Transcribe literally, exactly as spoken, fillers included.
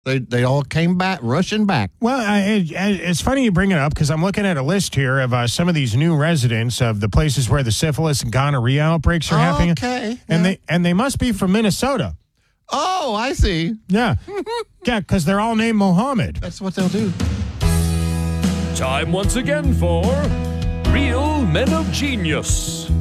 They they all came back, rushing back. Well, I, it, it's funny you bring it up because I'm looking at a list here of uh, some of these new residents of the places where the syphilis and gonorrhea outbreaks are happening. Okay. And yeah. they and they must be from Minnesota. Oh, I see. Yeah. Yeah, because they're all named Mohammed. That's what they'll do. Time once again for Real Men of Genius.